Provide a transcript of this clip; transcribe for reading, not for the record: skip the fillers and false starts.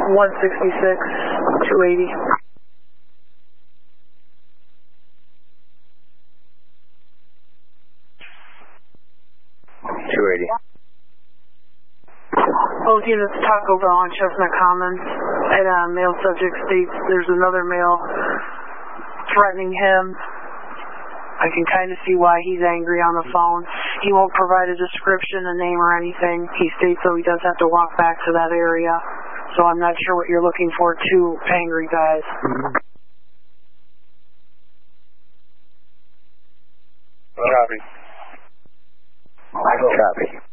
166, 280. Both units, Taco Bell on Chestnut Commons, and male subject states there's another male threatening him. I can kind of see why he's angry on the phone. He won't provide a description, a name, or anything. He states though he does have to walk back to that area. So I'm not sure what you're looking for, two angry guys. Copy. Copy.